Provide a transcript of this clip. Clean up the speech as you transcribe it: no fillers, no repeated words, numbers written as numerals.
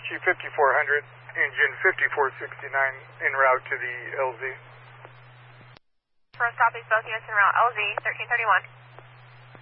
SG5400, engine 5469 en route to the LZ. First copies, both units en route, LZ 1331.